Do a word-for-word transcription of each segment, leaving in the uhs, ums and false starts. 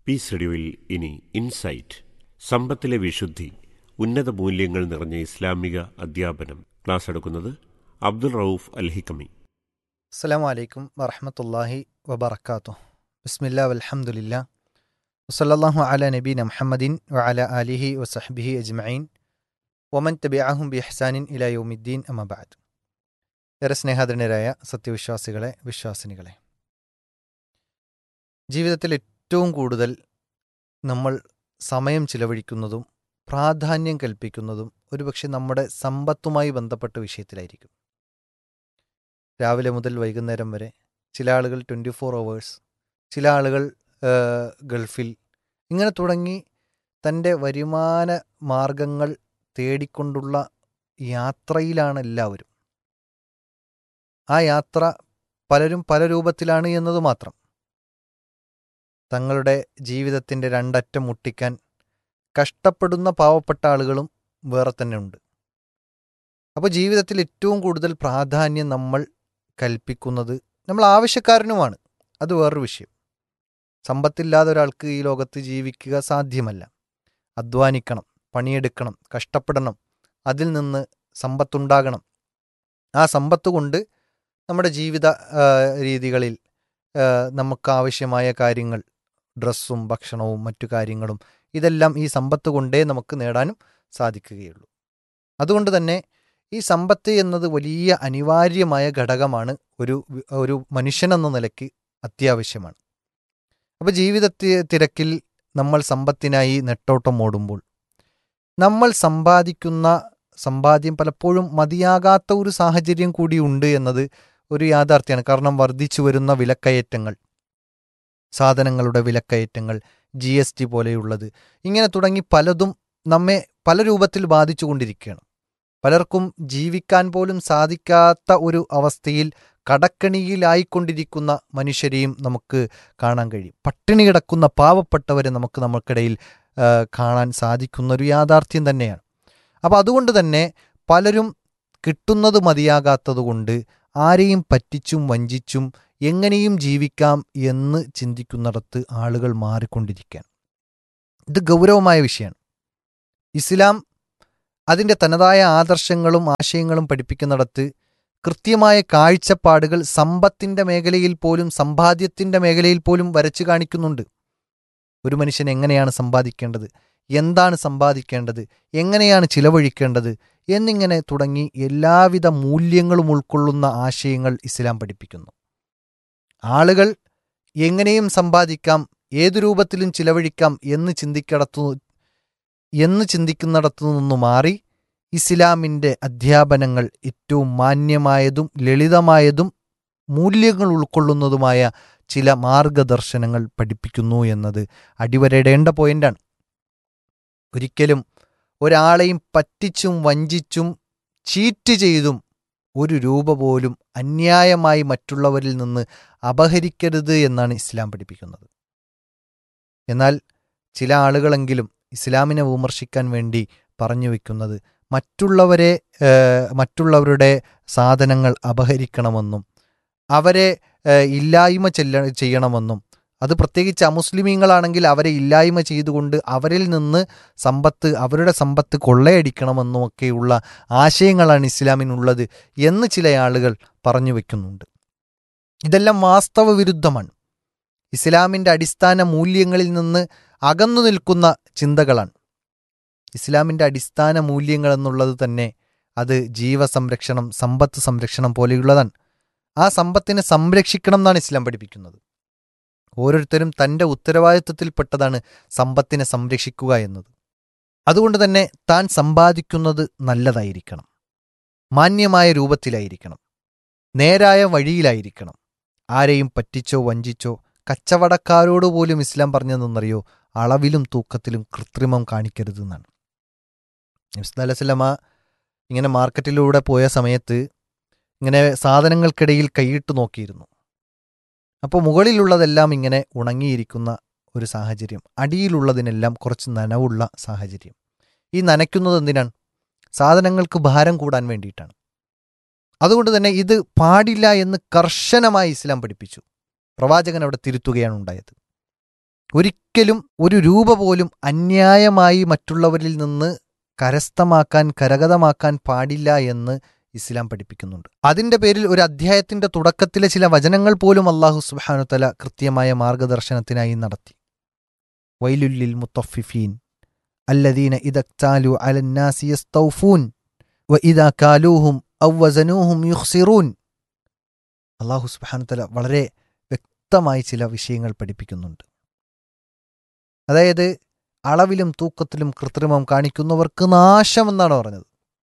Piece റേഡിയോയിൽ ഇനി insight, സമ്പത്തിലെ വിശുദ്ധി, ഉന്നത മൂല്യങ്ങൾ നിറഞ്ഞ ഇസ്ലാമിക അധ്യാപനം. ക്ലാസ് എടുക്കുന്നത് അബ്ദുൾ റൌഫ് അൽ ഹിക്കമി. അസ്സലാമു അലൈക്കും വറഹ്മത്തുള്ളാഹി വബറകാതുഹു. ബിസ്മില്ലാ വൽഹംദുലില്ലാ വസല്ലല്ലാഹു അലാ നബീന മുഹമ്മദിൻ വഅലാ ആലിഹി വസഹ്ബിഹി അജ്മഈൻ വമൻ തബിഅഹും ബിഇഹ്സാനിൻ ഇലാ യൗമിദ്ദീൻ അമ്മാ ബഅദ്. ഏറെ സ്നേഹാദരനരായ സത്യവിശ്വാസികളെ, വിശ്വാസിനികളെ, ജീവിതത്തിൽ ഏറ്റവും കൂടുതൽ നമ്മൾ സമയം ചിലവഴിക്കുന്നതും പ്രാധാന്യം കൽപ്പിക്കുന്നതും ഒരുപക്ഷെ നമ്മുടെ സമ്പത്തുമായി ബന്ധപ്പെട്ട വിഷയത്തിലായിരിക്കും. രാവിലെ മുതൽ വൈകുന്നേരം വരെ ചില ആളുകൾ ട്വൻറ്റി ഫോർ അവേഴ്സ്, ചില ആളുകൾ ഗൾഫിൽ, ഇങ്ങനെ തുടങ്ങി തൻ്റെ വരുമാന മാർഗങ്ങൾ തേടിക്കൊണ്ടുള്ള യാത്രയിലാണ് എല്ലാവരും. ആ യാത്ര പലരും പല രൂപത്തിലാണ് എന്നത് മാത്രം. തങ്ങളുടെ ജീവിതത്തിൻ്റെ രണ്ടറ്റം മുട്ടിക്കാൻ കഷ്ടപ്പെടുന്ന പാവപ്പെട്ട ആളുകളും വേറെ തന്നെ ഉണ്ട്. അപ്പോൾ ജീവിതത്തിൽ ഏറ്റവും കൂടുതൽ പ്രാധാന്യം നമ്മൾ കൽപ്പിക്കുന്നത് നമ്മൾ ആവശ്യക്കാരനുമാണ്. അത് വേറൊരു വിഷയം. സമ്പത്തില്ലാതെ ഒരാൾക്ക് ഈ ലോകത്ത് ജീവിക്കുക സാധ്യമല്ല. അധ്വാനിക്കണം, പണിയെടുക്കണം, കഷ്ടപ്പെടണം, അതിൽ നിന്ന് സമ്പത്തുണ്ടാകണം. ആ സമ്പത്ത് കൊണ്ട് നമ്മുടെ ജീവിത രീതികളിൽ നമുക്കാവശ്യമായ കാര്യങ്ങൾ, ഡ്രസ്സും ഭക്ഷണവും മറ്റു കാര്യങ്ങളും, ഇതെല്ലാം ഈ സമ്പത്ത് കൊണ്ടേ നമുക്ക് നേടാനും സാധിക്കുകയുള്ളൂ. അതുകൊണ്ട് തന്നെ ഈ സമ്പത്ത് എന്നത് വലിയ അനിവാര്യമായ ഘടകമാണ്. ഒരു ഒരു മനുഷ്യനെന്ന നിലയ്ക്ക് അത്യാവശ്യമാണ്. അപ്പോൾ ജീവിത തിരക്കിൽ നമ്മൾ സമ്പത്തിനായി നെട്ടോട്ടം ഓടുമ്പോൾ നമ്മൾ സമ്പാദിക്കുന്ന സമ്പാദ്യം പലപ്പോഴും മതിയാകാത്ത ഒരു സാഹചര്യം കൂടിയുണ്ട് എന്നത് ഒരു യാഥാർത്ഥ്യമാണ്. കാരണം വർദ്ധിച്ചു വരുന്ന വിലക്കയറ്റങ്ങൾ, സാധനങ്ങളുടെ വിലക്കയറ്റങ്ങൾ, ജി എസ് ടി പോലെയുള്ളത്, ഇങ്ങനെ തുടങ്ങി പലതും നമ്മെ പല രൂപത്തിൽ ബാധിച്ചു കൊണ്ടിരിക്കുകയാണ്. പലർക്കും ജീവിക്കാൻ പോലും സാധിക്കാത്ത ഒരു അവസ്ഥയിൽ കടക്കണിയിലായിക്കൊണ്ടിരിക്കുന്ന മനുഷ്യരെയും നമുക്ക് കാണാൻ കഴിയും. പട്ടിണി കിടക്കുന്ന പാവപ്പെട്ടവരെ നമുക്ക് നമുക്കിടയിൽ കാണാൻ സാധിക്കുന്ന ഒരു യാഥാർത്ഥ്യം തന്നെയാണ്. അപ്പോൾ അതുകൊണ്ട് തന്നെ പലരും കിട്ടുന്നത് മതിയാകാത്തതുകൊണ്ട് ആരെയും പറ്റിച്ചും വഞ്ചിച്ചും എങ്ങനെയും ജീവിക്കാം എന്ന് ചിന്തിക്കുന്നിടത്ത് ആളുകൾ മാറിക്കൊണ്ടിരിക്കുകയാണ്. ഇത് ഗൗരവമായ വിഷയമാണ്. ഇസ്ലാം അതിൻ്റെ തനതായ ആദർശങ്ങളും ആശയങ്ങളും പഠിപ്പിക്കുന്നിടത്ത് കൃത്യമായ കാഴ്ചപ്പാടുകൾ സമ്പത്തിൻ്റെ മേഖലയിൽ പോലും, സമ്പാദ്യത്തിൻ്റെ മേഖലയിൽ പോലും വരച്ചു കാണിക്കുന്നുണ്ട്. ഒരു മനുഷ്യൻ എങ്ങനെയാണ് സമ്പാദിക്കേണ്ടത്, എന്താണ് സമ്പാദിക്കേണ്ടത്, എങ്ങനെയാണ് ചിലവഴിക്കേണ്ടത് എന്നിങ്ങനെ തുടങ്ങി എല്ലാവിധ മൂല്യങ്ങളും ഉൾക്കൊള്ളുന്ന ആശയങ്ങൾ ഇസ്ലാം പഠിപ്പിക്കുന്നു. ആളുകൾ എങ്ങനെയും സമ്പാദിക്കാം, ഏതു രൂപത്തിലും ചിലവഴിക്കാം എന്ന് ചിന്തിക്കടത്തു എന്ന് ചിന്തിക്കുന്നിടത്തു നിന്നു മാറി ഇസ്ലാമിൻ്റെ അധ്യാപനങ്ങൾ ഏറ്റവും മാന്യമായതും ലളിതമായതും മൂല്യങ്ങൾ ഉൾക്കൊള്ളുന്നതുമായ ചില മാർഗദർശനങ്ങൾ പഠിപ്പിക്കുന്നു എന്നത് അടിവരയിടേണ്ട പോയിന്റാണ്. ഒരിക്കലും ഒരാളെയും പറ്റിച്ചും വഞ്ചിച്ചും ചീറ്റ് ചെയ്തും ഒരു രൂപ പോലും അന്യായമായി മറ്റുള്ളവരിൽ നിന്ന് അപഹരിക്കരുത് എന്നാണ് ഇസ്ലാം പഠിപ്പിക്കുന്നത്. എന്നാൽ ചില ആളുകളെങ്കിലും ഇസ്ലാമിനെ വിമർശിക്കാൻ വേണ്ടി പറഞ്ഞു വയ്ക്കുന്നത് മറ്റുള്ളവരെ മറ്റുള്ളവരുടെ സാധനങ്ങൾ അപഹരിക്കണമെന്നും അവരെ ഇല്ലായ്മ ചെല്ല ചെയ്യണമെന്നും അത് പ്രത്യേകിച്ച് അമുസ്ലിമീങ്ങളാണെങ്കിൽ അവരെ ഇല്ലായ്മ ചെയ്തുകൊണ്ട് അവരിൽ നിന്ന് സമ്പത്ത്, അവരുടെ സമ്പത്ത് കൊള്ളയടിക്കണമെന്നുമൊക്കെയുള്ള ആശയങ്ങളാണ് ഇസ്ലാമിനുള്ളത് എന്ന് ചില ആളുകൾ പറഞ്ഞു വയ്ക്കുന്നുണ്ട്. ഇതെല്ലാം വാസ്തവ വിരുദ്ധമാണ്. ഇസ്ലാമിൻ്റെ അടിസ്ഥാന മൂല്യങ്ങളിൽ നിന്ന് അകന്നു നിൽക്കുന്ന ചിന്തകളാണ്. ഇസ്ലാമിൻ്റെ അടിസ്ഥാന മൂല്യങ്ങൾ എന്നുള്ളത് തന്നെ അത് ജീവസംരക്ഷണം, സമ്പത്ത് സംരക്ഷണം പോലെയുള്ളതാണ്. ആ സമ്പത്തിനെ സംരക്ഷിക്കണം എന്നാണ് ഇസ്ലാം പഠിപ്പിക്കുന്നത്. ഓരോരുത്തരും തൻ്റെ ഉത്തരവാദിത്വത്തിൽപ്പെട്ടതാണ് സമ്പത്തിനെ സംരക്ഷിക്കുക എന്നത്. അതുകൊണ്ട് തന്നെ താൻ സമ്പാദിക്കുന്നത് നല്ലതായിരിക്കണം, മാന്യമായ രൂപത്തിലായിരിക്കണം, നേരായ വഴിയിലായിരിക്കണം. ആരെയും പറ്റിച്ചോ വഞ്ചിച്ചോ, കച്ചവടക്കാരോട് പോലും ഇസ്ലാം പറഞ്ഞതെന്നറിയോ, അളവിലും തൂക്കത്തിലും കൃത്രിമം കാണിക്കരുതെന്നാണ്. നബി സല്ലല്ലാഹു അലൈഹി വസല്ലമ ഇങ്ങനെ മാർക്കറ്റിലൂടെ പോയ സമയത്ത് ഇങ്ങനെ സാധനങ്ങൾക്കിടയിൽ കൈയിട്ട് നോക്കിയിരുന്നു. അപ്പോൾ മുകളിലുള്ളതെല്ലാം ഇങ്ങനെ ഉണങ്ങിയിരിക്കുന്ന ഒരു സാഹചര്യം, അടിയിലുള്ളതിനെല്ലാം കുറച്ച് നനവുള്ള സാഹചര്യം. ഈ നനയ്ക്കുന്നത് എന്തിനാണ്? സാധനങ്ങൾക്ക് ഭാരം കൂടാൻ വേണ്ടിയിട്ടാണ്. അതുകൊണ്ട് തന്നെ ഇത് പാടില്ല എന്ന് കർശനമായി ഇസ്ലാം പഠിപ്പിച്ചു. പ്രവാചകൻ അവിടെ തിരുത്തുകയാണ് ഉണ്ടായത്. ഒരിക്കലും ഒരു രൂപ പോലും അന്യായമായി മറ്റുള്ളവരിൽ നിന്ന് കരസ്ഥമാക്കാൻ കരഗതമാക്കാൻ പാടില്ല എന്ന് ഇസ്ലാം പഠിപ്പിക്കുന്നുണ്ട്. അതിൻ്റെ പേരിൽ ഒരു അധ്യായത്തിൻ്റെ തുടക്കത്തിലെ ചില വചനങ്ങൾ പോലും അല്ലാഹു സുബ്ഹാനഹു തആല കൃത്യമായ മാർഗദർശനത്തിനായി നടത്തി. വൈലുല്ലിൽ മുത്തഫിഫീൻ അല്ലദീന ഇദക്താലു അലന്നാസി യസ്തൗഫൂൻ വഇദാ കാലൂഹും ഔ വസനൂഹും യുഖ്സിറൂൻ. അല്ലാഹു സുബ്ഹാനഹു തആല വളരെ വ്യക്തമായി ചില വിഷയങ്ങൾ പഠിപ്പിക്കുന്നുണ്ട്. അതായത് അളവിലും തൂക്കത്തിലും കൃത്രിമം കാണിക്കുന്നവർക്ക് നാശം എന്നാണ് പറഞ്ഞത്.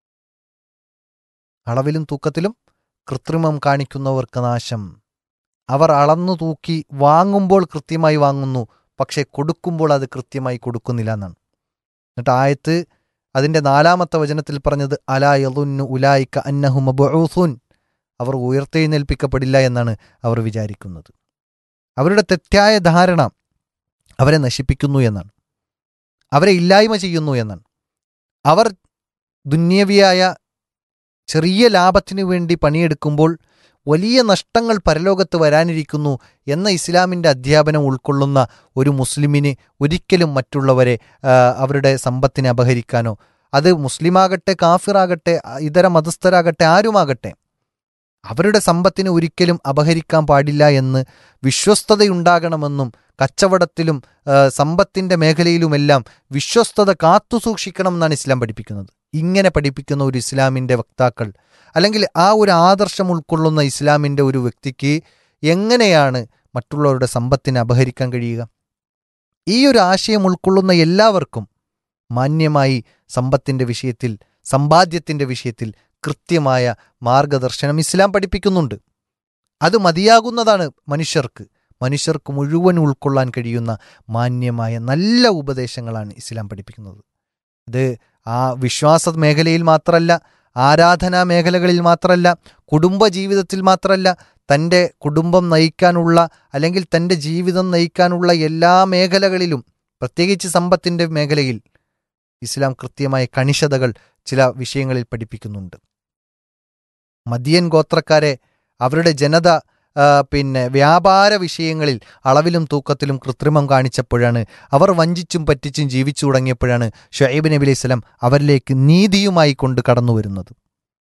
അളവിലും തൂക്കത്തിലും കൃത്രിമം കാണിക്കുന്നവർക്ക് നാശം. അവർ അളന്നു തൂക്കി വാങ്ങുമ്പോൾ കൃത്യമായി വാങ്ങുന്നു, പക്ഷെ കൊടുക്കുമ്പോൾ അത് കൃത്യമായി കൊടുക്കുന്നില്ല എന്നാണ്. എന്നിട്ട് ആയത്ത് അതിൻ്റെ നാലാമത്തെ വചനത്തിൽ പറഞ്ഞത് അലാ യളുന്നു ഉലായിക അന്നഹും മബ്ഊസൂൻ, അവർ ഉയർത്തെഴുന്നേൽപ്പിക്കപ്പെടില്ല എന്നാണ് അവർ വിചാരിക്കുന്നത്. അവരുടെ തെറ്റായ ധാരണ അവരെ നശിപ്പിക്കുന്നു എന്നാണ്, അവരെ ഇല്ലായ്മ ചെയ്യുന്നു എന്നാണ്. അവർ ദുന്യവിയായ ചെറിയ ലാഭത്തിനു വേണ്ടി പണിയെടുക്കുമ്പോൾ വലിയ നഷ്ടങ്ങൾ പരലോകത്ത് വരാനിരിക്കുന്നു എന്ന ഇസ്ലാമിൻ്റെ അധ്യാപനം ഉൾക്കൊള്ളുന്ന ഒരു മുസ്ലിമിന് ഒരിക്കലും മറ്റുള്ളവരെ അവരുടെ സമ്പത്തിനെ അപഹരിക്കാനോ, അത് മുസ്ലിമാകട്ടെ കാഫിറാകട്ടെ ഇതര മതസ്ഥരാകട്ടെ ആരുമാകട്ടെ, അവരുടെ സമ്പത്തിനെ ഒരിക്കലും അപഹരിക്കാൻ പാടില്ല എന്ന് വിശ്വസ്തതയുണ്ടാകണമെന്നും കച്ചവടത്തിലും സമ്പത്തിൻ്റെ മേഖലയിലുമെല്ലാം വിശ്വസ്തത കാത്തുസൂക്ഷിക്കണം എന്നാണ് ഇസ്ലാം പഠിപ്പിക്കുന്നത്. ഇങ്ങനെ പഠിപ്പിക്കുന്ന ഒരു ഇസ്ലാമിൻ്റെ വക്താക്കൾ അല്ലെങ്കിൽ ആ ഒരു ആദർശം ഉൾക്കൊള്ളുന്ന ഇസ്ലാമിൻ്റെ ഒരു വ്യക്തിക്ക് എങ്ങനെയാണ് മറ്റുള്ളവരുടെ സമ്പത്തിനെ അപഹരിക്കാൻ കഴിയുക? ഈ ഒരു ആശയം ഉൾക്കൊള്ളുന്ന എല്ലാവർക്കും മാന്യമായി സമ്പത്തിൻ്റെ വിഷയത്തിൽ, സമ്പാദ്യത്തിൻ്റെ വിഷയത്തിൽ കൃത്യമായ മാർഗദർശനം ഇസ്ലാം പഠിപ്പിക്കുന്നുണ്ട്. അത് മതിയാകുന്നതാണ് മനുഷ്യർക്ക്. മനുഷ്യർക്ക് മുഴുവൻ ഉൾക്കൊള്ളാൻ കഴിയുന്ന മാന്യമായ നല്ല ഉപദേശങ്ങളാണ് ഇസ്ലാം പഠിപ്പിക്കുന്നത്. ഇത് ആ വിശ്വാസ മേഖലയിൽ മാത്രമല്ല, ആരാധനാ മേഖലകളിൽ മാത്രമല്ല, കുടുംബജീവിതത്തിൽ മാത്രമല്ല, തൻ്റെ കുടുംബം നയിക്കാനുള്ള അല്ലെങ്കിൽ തൻ്റെ ജീവിതം നയിക്കാനുള്ള എല്ലാ മേഖലകളിലും, പ്രത്യേകിച്ച് സമ്പത്തിൻ്റെ മേഖലയിൽ ഇസ്ലാം കൃത്യമായ കണിശതകൾ ചില വിഷയങ്ങളിൽ പഠിപ്പിക്കുന്നുണ്ട്. മദിയൻ ഗോത്രക്കാരെ അവരുടെ ജനത പിന്നെ വ്യാപാര വിഷയങ്ങളിൽ അളവിലും തൂക്കത്തിലും കൃത്രിമം കാണിച്ചപ്പോഴാണ്, അവർ വഞ്ചിച്ചും പറ്റിച്ചും ജീവിച്ചു തുടങ്ങിയപ്പോഴാണ് ഷുഐബ് നബി അലൈഹി സ്വലാം അവരിലേക്ക് നീതിയുമായി കൊണ്ട് കടന്നു വരുന്നത്.